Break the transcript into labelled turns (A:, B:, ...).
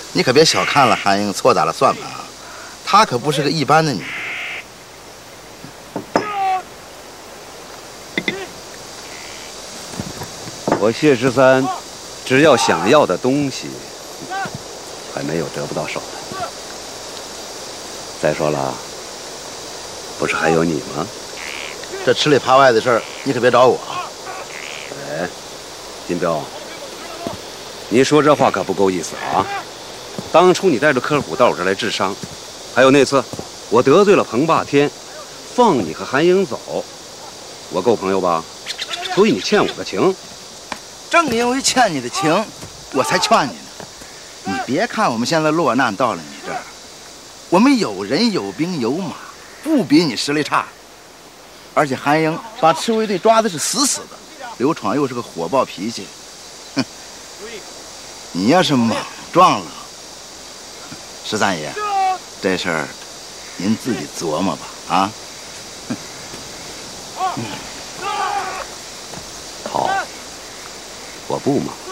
A: 你可别小看了韩英错打了算盘啊，她可不是个一般的女人。
B: 我谢十三，只要想要的东西，还没有得不到手的。再说了，不是还有你吗？
A: 这吃里扒外的事儿，你可别找我啊！
B: 哎，金彪，你说这话可不够意思啊！当初你带着客户到我这儿来治伤，还有那次我得罪了彭霸天，放你和韩英走，我够朋友吧？所以你欠我个情。
A: 正因为欠你的情，我才劝你呢。你别看我们现在落难到了你这儿，我们有人有兵有马，不比你实力差。而且韩英把赤卫队抓的是死死的，刘闯又是个火爆脾气，哼！你要是莽撞了，十三爷，这事儿您自己琢磨吧啊！
B: 好，我不莽。